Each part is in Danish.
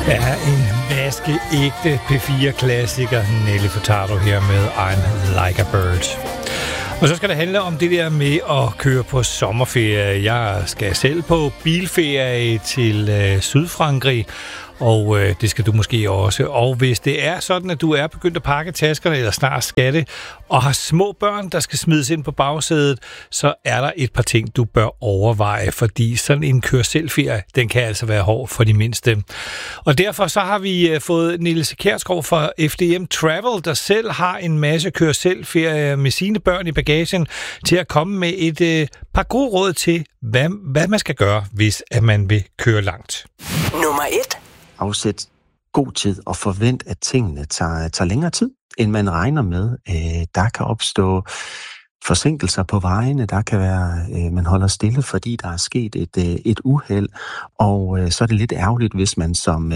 Ja, en vaskeægte P4-klassiker. Nelly Furtado her med I'm Like a Bird. Og så skal det handle om det der med at køre på sommerferie. Jeg skal selv på bilferie til Sydfrankrig, og det skal du måske også. Og hvis det er sådan, at du er begyndt at pakke taskerne, eller snart skal det, og har små børn, der skal smides ind på bagsædet, så er der et par ting, du bør overveje, fordi sådan en kør-selv-ferie, den kan altså være hård for de mindste. Og derfor så har vi fået Niels Kjærsgaard fra FDM Travel, der selv har en masse kør-selv-ferie med sine børn i bagagen, til at komme med et par gode råd til, hvad man skal gøre, hvis at man vil køre langt. Nummer 1. Afsæt god tid og forvent, at tingene tager længere tid, end man regner med. Der kan opstå forsinkelser på vejene, der kan være, man holder stille, fordi der er sket et uheld, og så er det lidt ærgerligt, hvis man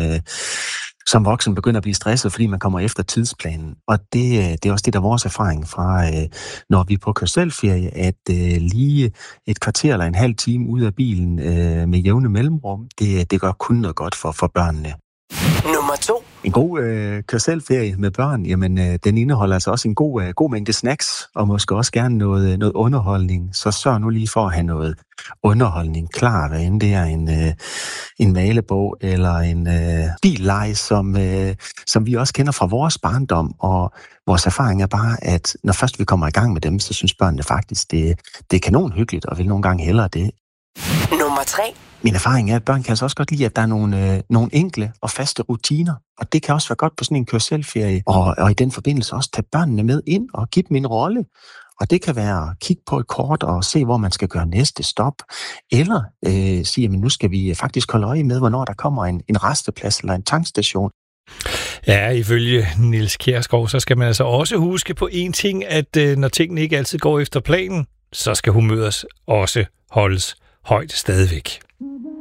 som voksen begynder at blive stresset, fordi man kommer efter tidsplanen. Og det er også det, der er vores erfaring fra, når vi er på kør-selv-ferie, at lige et kvarter eller en halv time ud af bilen med jævne mellemrum, det gør kun noget godt for børnene. Nummer 2. En god kør-selv-ferie med børn, jamen den indeholder altså også en god mængde snacks, og måske også gerne noget underholdning. Så sørg nu lige for at have noget underholdning klar, hvad end det er en malebog eller en billeje, som vi også kender fra vores barndom. Og vores erfaring er bare, at når først vi kommer i gang med dem, så synes børnene faktisk, det er kanon hyggeligt, og vil nogle gange hellere det. Nummer 3. Min erfaring er, at børn kan altså også godt lide, at der er nogle enkle og faste rutiner. Og det kan også være godt på sådan en kør-selv-ferie. Og i den forbindelse også tage børnene med ind og give dem en rolle. Og det kan være at kigge på et kort og se, hvor man skal gøre næste stop. Eller sige, at nu skal vi faktisk holde øje med, hvornår der kommer en rasteplads eller en tankstation. Ja, ifølge Niels Kjærsgaard, så skal man altså også huske på en ting, at når tingene ikke altid går efter planen, så skal humøret også holdes højt stadigvæk.